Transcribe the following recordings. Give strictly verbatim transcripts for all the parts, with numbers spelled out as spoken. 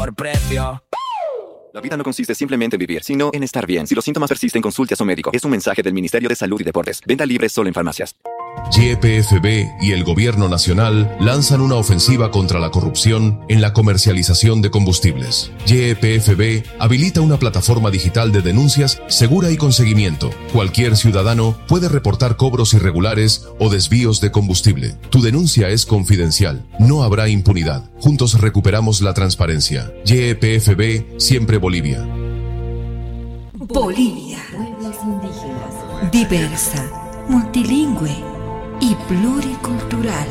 mejor precio. La vida no consiste simplemente en vivir, sino en estar bien. Si los síntomas persisten, consulte a su médico. Es un mensaje del Ministerio de Salud y Deportes. Venta libre solo en farmacias. Y E P F B y el Gobierno Nacional lanzan una ofensiva contra la corrupción en la comercialización de combustibles. Y E P F B habilita una plataforma digital de denuncias segura y con seguimiento. Cualquier ciudadano puede reportar cobros irregulares o desvíos de combustible. Tu denuncia es confidencial. No habrá impunidad. Juntos recuperamos la transparencia. Y E P F B, siempre Bolivia. Bolivia. Pueblos indígenas. Diversa, multilingüe y pluricultural.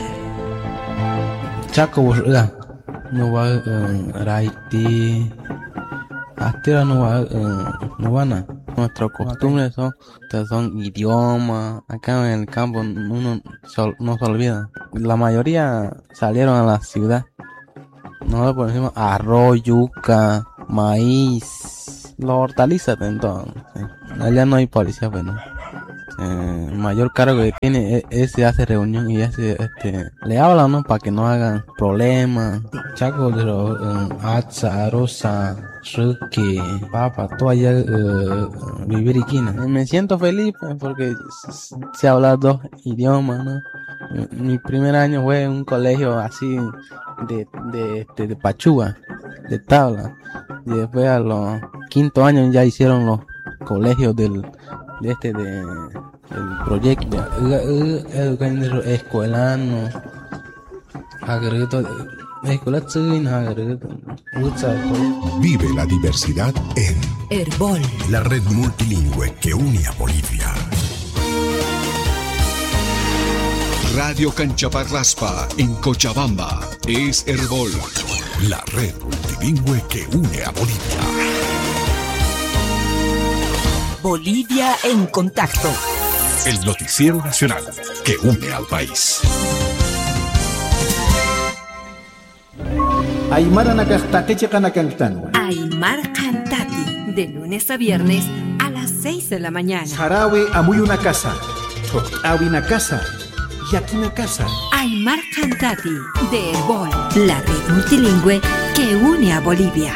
Chaco Borga, no va a Raiti, Astera no va no van a. Nuestras costumbres son, son idiomas. Acá en el campo uno no se olvida. La mayoría salieron a la ciudad. Nosotros por encima arroz, yuca, maíz, las hortalizas entonces. Allá no hay policía, bueno. Eh, el mayor cargo que tiene es, ese hace reunión y ese este le habla, ¿no? Para que no hagan problemas. Chaco de los Atza, Arosa, Ruki, Papa, todo allá eh, vivir y quina. Me siento feliz pues, porque se habla dos idiomas, ¿no? Mi primer año fue en un colegio así de de, de, de Pachúa, de tabla. Y después a los quinto años ya hicieron los colegios del de este de el proyecto educativo escolano escuela china. Vive la diversidad en Herbol, la red multilingüe que une a Bolivia. Radio Canchaparraspa en Cochabamba es Herbol, la red multilingüe que une a Bolivia. Bolivia en contacto. El noticiero nacional que une al país. Aymara Nakastati Kanakantano. Aymar Cantati, de lunes a viernes a las seis de la mañana. Sarawi Amuy una casa. Awi una casa. Yaki una casa. Aymar Cantati, de Herbol, la red multilingüe que une a Bolivia.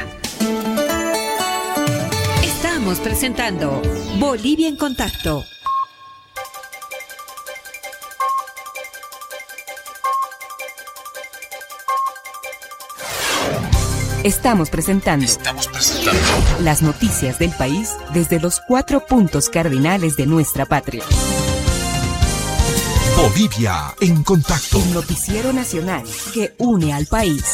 Estamos presentando Bolivia en contacto. Estamos presentando, Estamos presentando las noticias del país desde los cuatro puntos cardinales de nuestra patria. Bolivia en contacto. El noticiero nacional que une al país.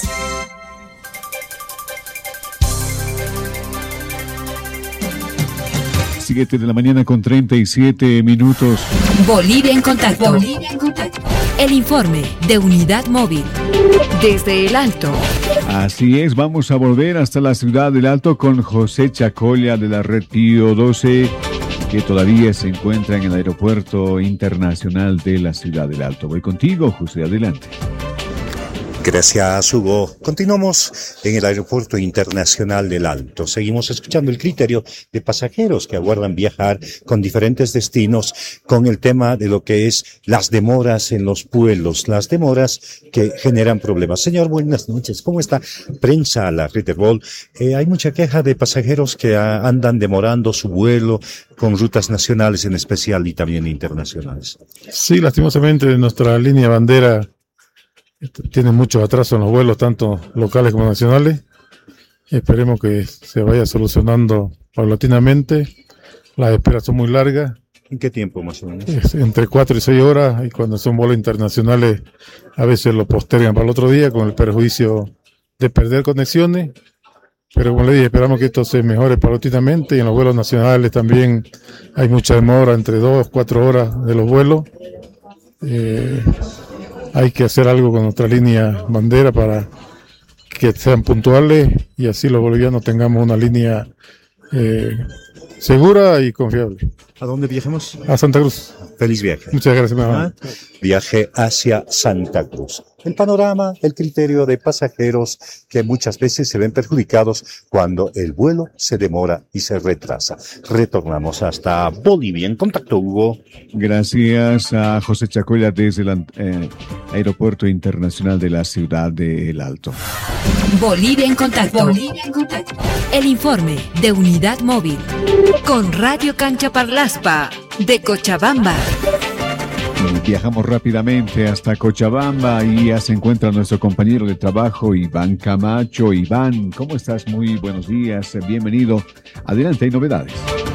siete de la mañana con treinta y siete minutos. Bolivia en contacto. Bolivia en contacto. El informe de Unidad Móvil. Desde el Alto. Así es, vamos a volver hasta la ciudad del Alto con José Chacolla de la red Pío doce, que todavía se encuentra en el aeropuerto internacional de la ciudad del Alto. Voy contigo, José, adelante. Gracias, Hugo. Continuamos en el Aeropuerto Internacional del Alto. Seguimos escuchando el criterio de pasajeros que aguardan viajar con diferentes destinos con el tema de lo que es las demoras en los vuelos, las demoras que generan problemas. Señor, buenas noches. ¿Cómo está? Prensa a la red Herbol. Eh, hay mucha queja de pasajeros que a, andan demorando su vuelo con rutas nacionales en especial y también internacionales. Sí, lastimosamente nuestra línea bandera tiene mucho atraso en los vuelos, tanto locales como nacionales. Esperemos que se vaya solucionando paulatinamente. Las esperas son muy largas. ¿En qué tiempo más o menos? Es entre cuatro y seis horas, y cuando son vuelos internacionales a veces lo postergan para el otro día con el perjuicio de perder conexiones. Pero como le dije, esperamos que esto se mejore paulatinamente, y en los vuelos nacionales también hay mucha demora, entre dos, cuatro horas de los vuelos. Eh, Hay que hacer algo con nuestra línea bandera para que sean puntuales y así los bolivianos tengamos una línea eh, segura y confiable. ¿A dónde viajemos? A Santa Cruz. Feliz viaje. Muchas gracias, mi amor. Viaje hacia Santa Cruz. el panorama, el criterio de pasajeros que muchas veces se ven perjudicados cuando el vuelo se demora y se retrasa. Retornamos hasta Bolivia. En contacto, Hugo. Gracias a José Chacolla desde el eh, Aeropuerto Internacional de la Ciudad de El Alto. Bolivia en contacto. Bolivia en contacto. El informe de Unidad Móvil con Radio Cancha Parlaspa de Cochabamba. Viajamos rápidamente hasta Cochabamba y ya se encuentra nuestro compañero de trabajo Iván Camacho. Iván, ¿cómo estás? Muy buenos días, bienvenido. Adelante, hay novedades.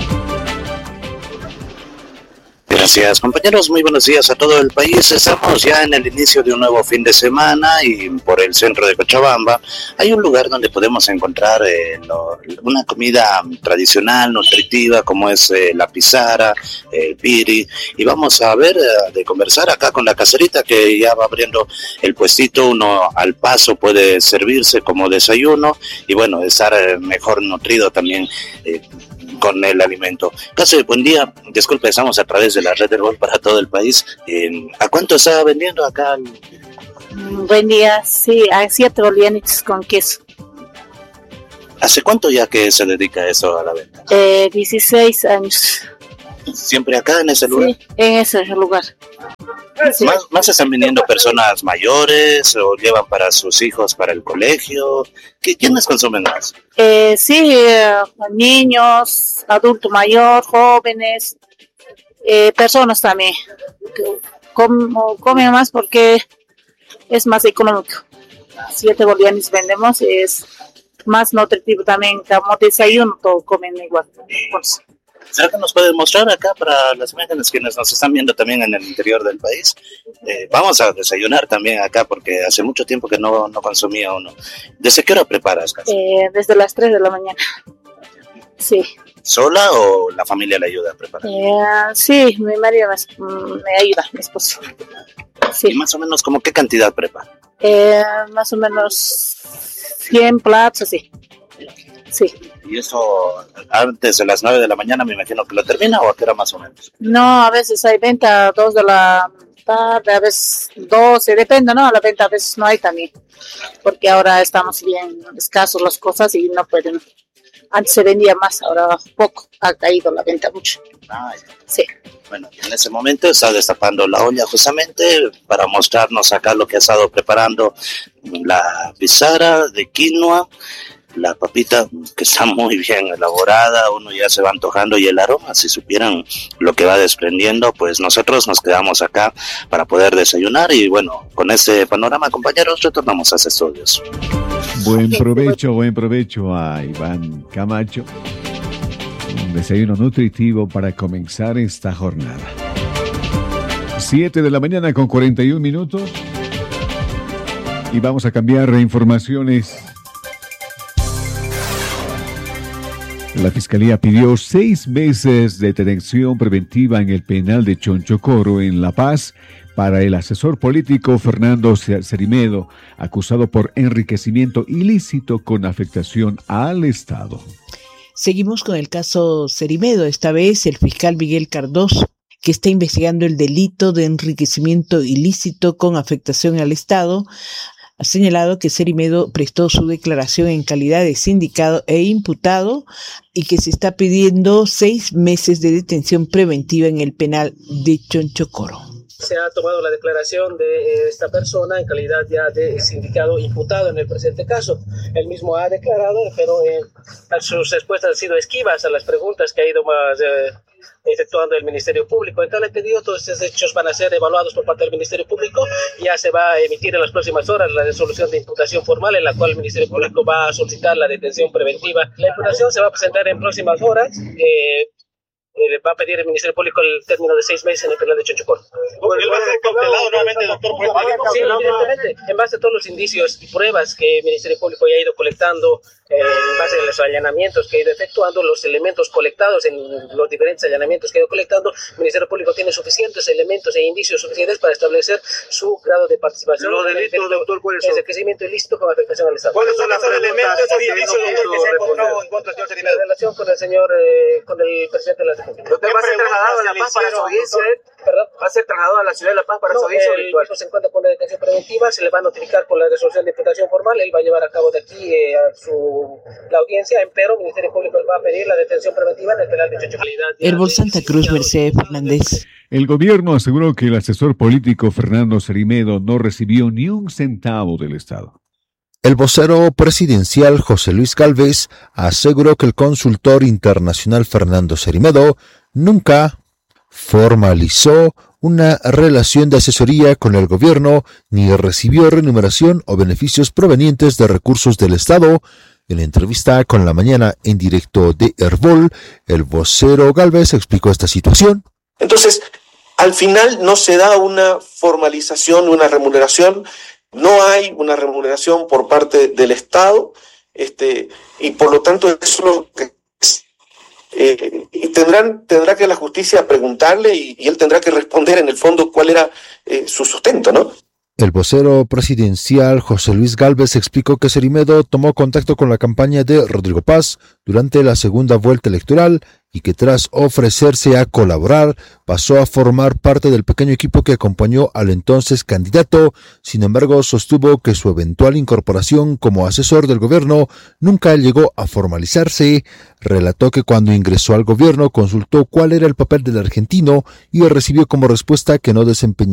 Gracias, compañeros, muy buenos días a todo el país. Estamos ya en el inicio de un nuevo fin de semana y por el centro de Cochabamba hay un lugar donde podemos encontrar eh, lo, una comida tradicional, nutritiva, como es eh, la pizara, el piri, y vamos a ver, eh, de conversar acá con la caserita que ya va abriendo el puestito. Uno al paso puede servirse como desayuno y bueno, estar eh, mejor nutrido también eh, con el alimento. Casi buen día, disculpe, estamos a través de la red del Gol para todo el país. Eh, ¿A cuánto está vendiendo acá? Buen día, sí, a siete bolivianitos con queso. ¿Hace cuánto ya que se dedica a eso, a la venta? Eh, dieciséis años. ¿Siempre acá en ese lugar? Sí, en ese lugar. Sí. ¿Más, más están viniendo personas mayores o llevan para sus hijos para el colegio? ¿Qué, ¿Quiénes consumen más? Eh, sí, eh, niños, adulto mayor, jóvenes, eh, personas también. Com- comen más porque es más económico. Siete bolivianos vendemos, es más nutritivo también, como desayuno, todos comen igual. Pues. ¿Será que nos puede mostrar acá para las imágenes quienes nos están viendo también en el interior del país? Eh, vamos a desayunar también acá porque hace mucho tiempo que no, no consumía uno. ¿Desde qué hora preparas? Eh, desde las tres de la mañana. Sí. ¿Sola o la familia le ayuda a preparar? Eh, sí, mi marido me, me ayuda, mi esposo. Sí. ¿Y más o menos como qué cantidad prepara? Eh, más o menos cien platos, así. Sí. ¿Y eso antes de las nueve de la mañana me imagino que lo termina o a qué hora más o menos? No, a veces hay venta a dos de la tarde, a veces doce, depende, ¿no? La venta a veces no hay también, porque ahora estamos bien escasos las cosas y no pueden. Antes se vendía más, ahora poco, ha caído la venta mucho. Ah, sí. Bueno, en ese momento está destapando la olla justamente para mostrarnos acá lo que ha estado preparando la pizarra de quinoa. La papita que está muy bien elaborada, uno ya se va antojando y el aroma, si supieran lo que va desprendiendo, pues nosotros nos quedamos acá para poder desayunar y bueno, con este panorama, compañeros, retornamos a los estudios. Buen provecho, buen provecho a Iván Camacho. Un desayuno nutritivo para comenzar esta jornada. siete de la mañana con cuarenta y un minutos y vamos a cambiar de informaciones. La Fiscalía pidió seis meses de detención preventiva en el penal de Chonchocoro, en La Paz, para el asesor político Fernando Cerimedo, acusado por enriquecimiento ilícito con afectación al Estado. Seguimos con el caso Cerimedo, esta vez el fiscal Miguel Cardoso, que está investigando el delito de enriquecimiento ilícito con afectación al Estado, ha señalado que Cerimedo prestó su declaración en calidad de sindicado e imputado y que se está pidiendo seis meses de detención preventiva en el penal de Chonchocoro. Se ha tomado la declaración de esta persona en calidad ya de sindicado imputado en el presente caso. Él mismo ha declarado, pero eh, sus respuestas han sido esquivas a las preguntas que ha ido más... Eh, efectuando el Ministerio Público. En tal entendido, todos estos hechos van a ser evaluados por parte del Ministerio Público. Ya se va a emitir en las próximas horas la resolución de imputación formal en la cual el Ministerio Público va a solicitar la detención preventiva. La imputación se va a presentar en próximas horas. Eh, Eh, va a pedir el Ministerio Público el término de seis meses en el penal de Chonchocoro. ¿Él va a ser cautelado nuevamente, doctor? Sí, evidentemente, en base a todos los indicios y pruebas que el Ministerio Público ya ha ido colectando, eh, en base a los allanamientos que ha ido efectuando, los elementos colectados en los diferentes allanamientos que ha ido colectando, el Ministerio Público tiene suficientes elementos e indicios suficientes para establecer su grado de participación. Los delitos, doctor, ¿cuáles son? El enriquecimiento ilícito con afectación al Estado. ¿Cuáles son los elementos o indicios, doctor, que se ha encontrado en contra del señor Cerimedo? En relación con el señor, eh, con el presidente de la Pública. ¿Usted va a ser trasladado a La Paz para su audiencia? ¿Perdón? ¿Va a ser trasladado a la ciudad de La Paz para no, su audiencia virtual? Se encuentra con una detención preventiva, se le va a notificar por la resolución de imputación formal, él va a llevar a cabo de aquí eh, a su, la audiencia, pero el Ministerio Público va a pedir la detención preventiva en el penal de Chocho. Herbol Santa Cruz, Mercedes Fernández. El gobierno aseguró que el asesor político Fernando Cerimedo no recibió ni un centavo del Estado. El vocero presidencial José Luis Gálvez aseguró que el consultor internacional Fernando Cerimedo nunca formalizó una relación de asesoría con el gobierno ni recibió remuneración o beneficios provenientes de recursos del Estado. En entrevista con La Mañana en directo de Herbol, el vocero Gálvez explicó esta situación. Entonces, al final no se da una formalización, una remuneración, no hay una remuneración por parte del Estado, este, y por lo tanto eso es lo que Eh, y tendrán, tendrá que la justicia preguntarle y, y él tendrá que responder en el fondo cuál era eh, su sustento, ¿no? El vocero presidencial José Luis Gálvez explicó que Cerimedo tomó contacto con la campaña de Rodrigo Paz durante la segunda vuelta electoral y que tras ofrecerse a colaborar pasó a formar parte del pequeño equipo que acompañó al entonces candidato. Sin embargo, sostuvo que su eventual incorporación como asesor del gobierno nunca llegó a formalizarse. Relató que cuando ingresó al gobierno consultó cuál era el papel del argentino y recibió como respuesta que no desempeñaba